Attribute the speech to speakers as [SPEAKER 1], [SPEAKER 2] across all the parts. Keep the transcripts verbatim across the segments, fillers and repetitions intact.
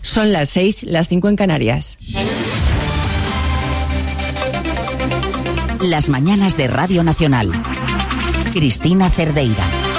[SPEAKER 1] Son las seis, las cinco en Canarias.
[SPEAKER 2] Las mañanas de Radio Nacional. Cristina Cerdeira.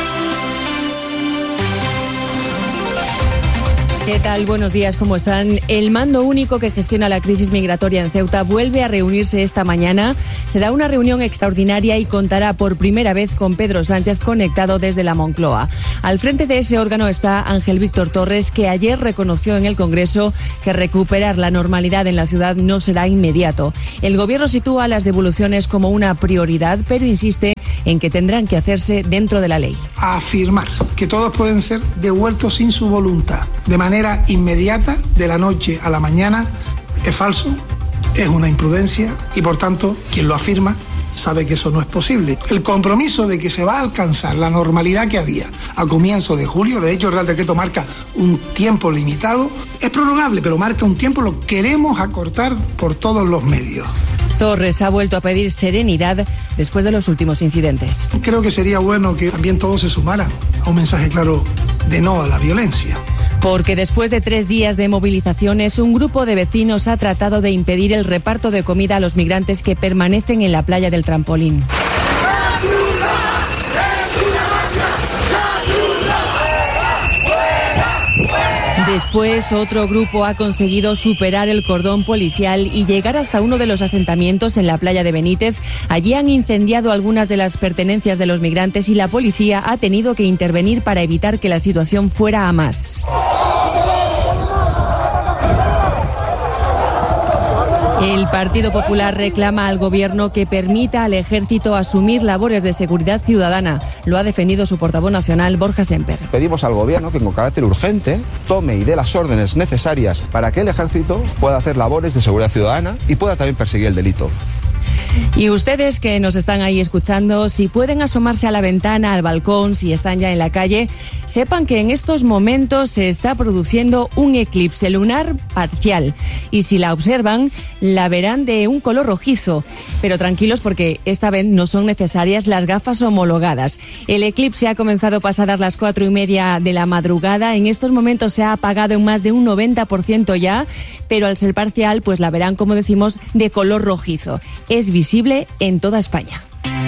[SPEAKER 1] ¿Qué tal? Buenos días, ¿cómo están? El mando único que gestiona la crisis migratoria en Ceuta vuelve a reunirse esta mañana. Será una reunión extraordinaria y contará por primera vez con Pedro Sánchez conectado desde la Moncloa. Al frente de ese órgano está Ángel Víctor Torres, que ayer reconoció en el Congreso que recuperar la normalidad en la ciudad no será inmediato. El Gobierno sitúa las devoluciones como una prioridad, pero insiste en que tendrán que hacerse dentro de la ley.
[SPEAKER 3] A afirmar que todos pueden ser devueltos sin su voluntad, de manera inmediata, de la noche a la mañana, es falso, es una imprudencia y, por tanto, quien lo afirma sabe que eso no es posible. El compromiso de que se va a alcanzar la normalidad que había a comienzos de julio, de hecho el Real Decreto marca un tiempo limitado, es prorrogable, pero marca un tiempo, lo queremos acortar por todos los medios.
[SPEAKER 1] Torres ha vuelto a pedir serenidad después de los últimos incidentes.
[SPEAKER 3] Creo que sería bueno que también todos se sumaran a un mensaje claro de no a la violencia.
[SPEAKER 1] Porque después de tres días de movilizaciones, un grupo de vecinos ha tratado de impedir el reparto de comida a los migrantes que permanecen en la playa del Trampolín. Después, otro grupo ha conseguido superar el cordón policial y llegar hasta uno de los asentamientos en la playa de Benítez. Allí han incendiado algunas de las pertenencias de los migrantes y la policía ha tenido que intervenir para evitar que la situación fuera a más. El Partido Popular reclama al Gobierno que permita al Ejército asumir labores de seguridad ciudadana. Lo ha defendido su portavoz nacional, Borja Semper.
[SPEAKER 4] Pedimos al Gobierno que con carácter urgente tome y dé las órdenes necesarias para que el Ejército pueda hacer labores de seguridad ciudadana y pueda también perseguir el delito.
[SPEAKER 1] Y ustedes que nos están ahí escuchando, si pueden asomarse a la ventana, al balcón, si están ya en la calle, sepan que en estos momentos se está produciendo un eclipse lunar parcial. Y si la observan, la verán de un color rojizo. Pero tranquilos, porque esta vez no son necesarias las gafas homologadas. El eclipse ha comenzado pasadas las cuatro y media de la madrugada. En estos momentos se ha apagado en más de un noventa por ciento ya, pero al ser parcial, pues la verán, como decimos, de color rojizo. Es visible en toda España.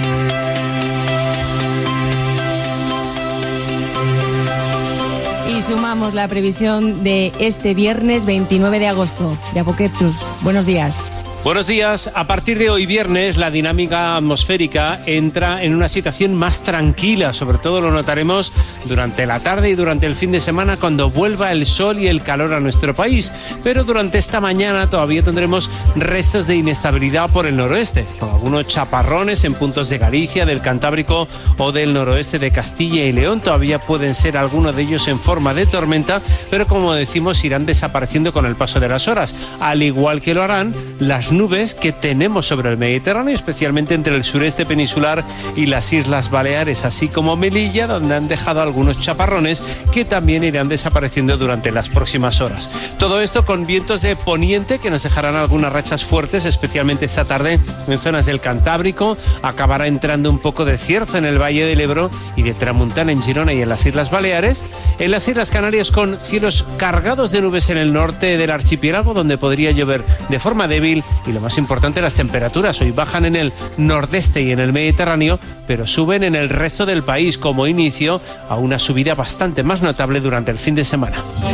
[SPEAKER 1] Y sumamos la previsión de este viernes veintinueve de agosto. De Apoquetrus, buenos días.
[SPEAKER 5] Buenos días. A partir de hoy viernes la dinámica atmosférica entra en una situación más tranquila. Sobre todo lo notaremos durante la tarde y durante el fin de semana cuando vuelva el sol y el calor a nuestro país. Pero durante esta mañana todavía tendremos restos de inestabilidad por el noroeste, con algunos chaparrones en puntos de Galicia, del Cantábrico o del noroeste de Castilla y León. Todavía pueden ser algunos de ellos en forma de tormenta, pero como decimos irán desapareciendo con el paso de las horas, al igual que lo harán las nubes que tenemos sobre el Mediterráneo, especialmente entre el sureste peninsular y las Islas Baleares, así como Melilla, donde han dejado algunos chaparrones que también irán desapareciendo durante las próximas horas. Todo esto con vientos de poniente que nos dejarán algunas rachas fuertes, especialmente esta tarde en zonas del Cantábrico. Acabará entrando un poco de cierzo en el Valle del Ebro y de tramuntana en Girona y en las Islas Baleares. En las Islas Canarias con cielos cargados de nubes en el norte del archipiélago, donde podría llover de forma débil. Y lo más importante, las temperaturas hoy bajan en el nordeste y en el Mediterráneo, pero suben en el resto del país como inicio a una subida bastante más notable durante el fin de semana.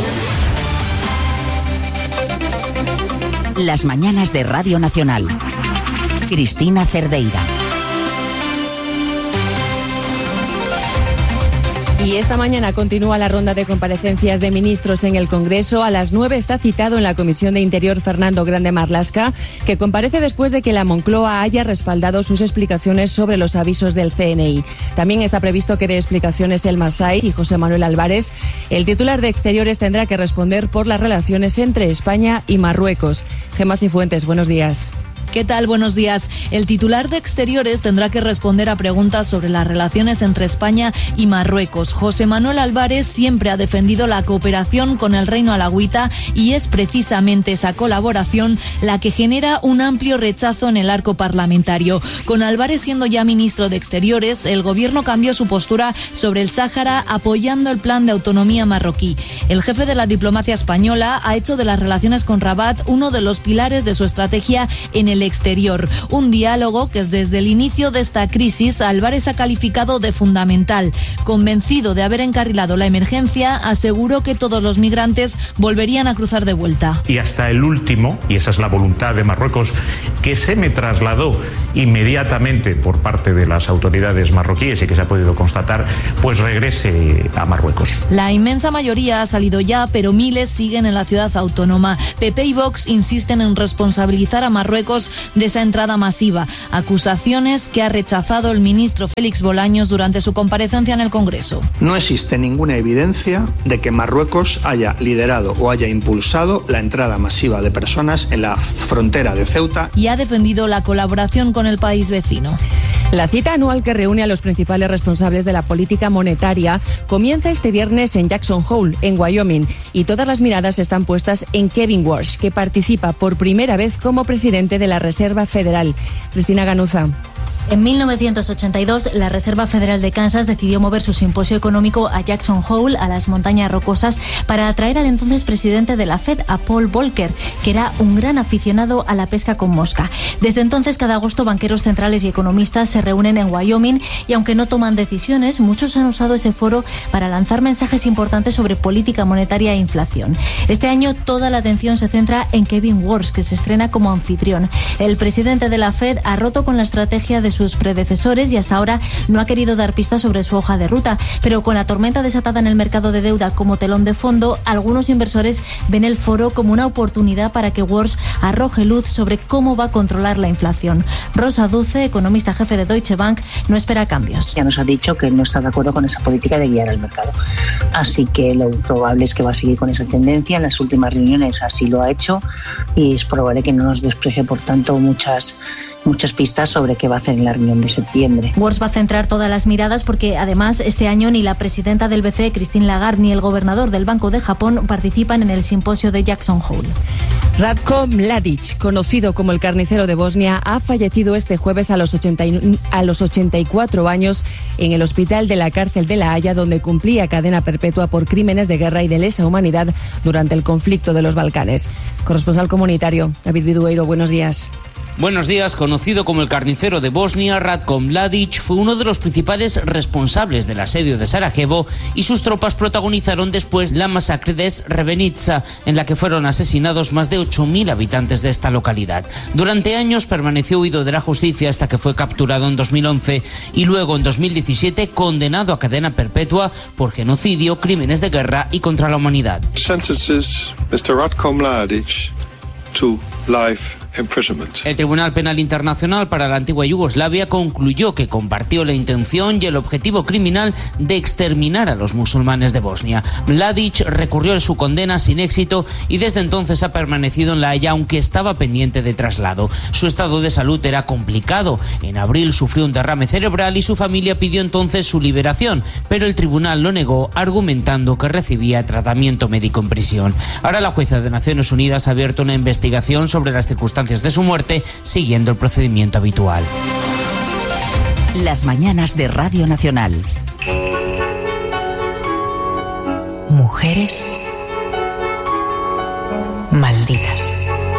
[SPEAKER 2] Las mañanas de Radio Nacional. Cristina Cerdeira.
[SPEAKER 1] Y esta mañana continúa la ronda de comparecencias de ministros en el Congreso. A las nueve está citado en la Comisión de Interior Fernando Grande Marlaska, que comparece después de que la Moncloa haya respaldado sus explicaciones sobre los avisos del C N I. También está previsto que dé explicaciones el Masai y José Manuel Álvarez. El titular de Exteriores tendrá que responder por las relaciones entre España y Marruecos. Gemma Cifuentes, buenos días.
[SPEAKER 6] ¿Qué tal? Buenos días. El titular de Exteriores tendrá que responder a preguntas sobre las relaciones entre España y Marruecos. José Manuel Álvarez siempre ha defendido la cooperación con el Reino Alauita y es precisamente esa colaboración la que genera un amplio rechazo en el arco parlamentario. Con Álvarez siendo ya ministro de Exteriores, el gobierno cambió su postura sobre el Sáhara apoyando el plan de autonomía marroquí. El jefe de la diplomacia española ha hecho de las relaciones con Rabat uno de los pilares de su estrategia en el exterior. Un diálogo que desde el inicio de esta crisis Álvarez ha calificado de fundamental. Convencido de haber encarrilado la emergencia, aseguró que todos los migrantes volverían a cruzar de vuelta.
[SPEAKER 7] Y hasta el último, y esa es la voluntad de Marruecos, que se me trasladó inmediatamente por parte de las autoridades marroquíes y que se ha podido constatar, pues regrese a Marruecos.
[SPEAKER 6] La inmensa mayoría ha salido ya, pero miles siguen en la ciudad autónoma. P P y Vox insisten en responsabilizar a Marruecos de esa entrada masiva, acusaciones que ha rechazado el ministro Félix Bolaños durante su comparecencia en el Congreso.
[SPEAKER 8] No existe ninguna evidencia de que Marruecos haya liderado o haya impulsado la entrada masiva de personas en la frontera de Ceuta.
[SPEAKER 6] Y ha defendido la colaboración con el país vecino.
[SPEAKER 1] La cita anual que reúne a los principales responsables de la política monetaria comienza este viernes en Jackson Hole, en Wyoming, y todas las miradas están puestas en Kevin Warsh, que participa por primera vez como presidente de la Reserva Federal. Cristina Ganuza.
[SPEAKER 9] En mil novecientos ochenta y dos, la Reserva Federal de Kansas decidió mover su simposio económico a Jackson Hole, a las montañas rocosas, para atraer al entonces presidente de la Fed, a Paul Volcker, que era un gran aficionado a la pesca con mosca. Desde entonces, cada agosto, banqueros centrales y economistas se reúnen en Wyoming y, aunque no toman decisiones, muchos han usado ese foro para lanzar mensajes importantes sobre política monetaria e inflación. Este año, toda la atención se centra en Kevin Warsh, que se estrena como anfitrión. El presidente de la Fed ha roto con la estrategia de sus predecesores y hasta ahora no ha querido dar pistas sobre su hoja de ruta, pero con la tormenta desatada en el mercado de deuda como telón de fondo, algunos inversores ven el foro como una oportunidad para que Warsh arroje luz sobre cómo va a controlar la inflación. Rosa Duce, economista jefe de Deutsche Bank, no espera cambios.
[SPEAKER 10] Ya nos ha dicho que no está de acuerdo con esa política de guiar al mercado, así que lo probable es que va a seguir con esa tendencia. En las últimas reuniones así lo ha hecho y es probable que no nos despeje, por tanto, muchas muchas pistas sobre qué va a hacer en la reunión de septiembre.
[SPEAKER 9] Warsh va a centrar todas las miradas porque además este año ni la presidenta del B C E, Christine Lagarde, ni el gobernador del Banco de Japón participan en el simposio de Jackson Hole.
[SPEAKER 1] Ratko Mladic, conocido como el carnicero de Bosnia, ha fallecido este jueves a los, ochenta y, a los ochenta y cuatro años en el hospital de la cárcel de La Haya, donde cumplía cadena perpetua por crímenes de guerra y de lesa humanidad durante el conflicto de los Balcanes. Corresponsal comunitario, David Vidueiro, buenos días.
[SPEAKER 11] Buenos días. Conocido como el carnicero de Bosnia, Ratko Mladic fue uno de los principales responsables del asedio de Sarajevo y sus tropas protagonizaron después la masacre de Srebrenica, en la que fueron asesinados más de ocho mil habitantes de esta localidad. Durante años permaneció huido de la justicia hasta que fue capturado en dos mil once y luego en dos mil diecisiete condenado a cadena perpetua por genocidio, crímenes de guerra y contra la humanidad.
[SPEAKER 12] Sentences mister Ratko Mladic to life imprisonment.
[SPEAKER 11] El Tribunal Penal Internacional para la antigua Yugoslavia concluyó que compartió la intención y el objetivo criminal de exterminar a los musulmanes de Bosnia. Mladic recurrió a su condena sin éxito y desde entonces ha permanecido en La Haya, aunque estaba pendiente de traslado. Su estado de salud era complicado. En abril sufrió un derrame cerebral y su familia pidió entonces su liberación, pero el tribunal lo negó, argumentando que recibía tratamiento médico en prisión. Ahora la jueza de Naciones Unidas ha abierto una investigación sobre las circunstancias de su muerte, siguiendo el procedimiento habitual.
[SPEAKER 2] Las mañanas de Radio Nacional.
[SPEAKER 13] Mujeres malditas.